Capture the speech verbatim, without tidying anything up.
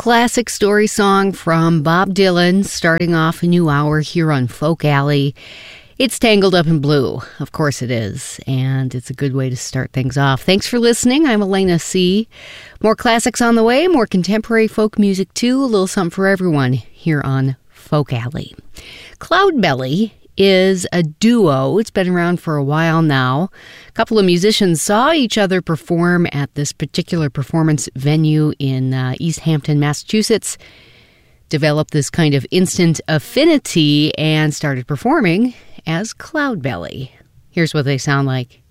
classic story song from Bob Dylan, starting off a new hour here on Folk Alley. It's Tangled Up in Blue. Of course it is, and it's a good way to start things off. Thanks for listening. I'm Elena C. More classics on the way, more contemporary folk music too, a little something for everyone here on Folk Alley. Cloudbelly is a duo. It's been around for a while now. A couple of musicians saw each other perform at this particular performance venue in uh, East Hampton, Massachusetts, developed this kind of instant affinity and started performing as Cloudbelly. Here's what they sound like.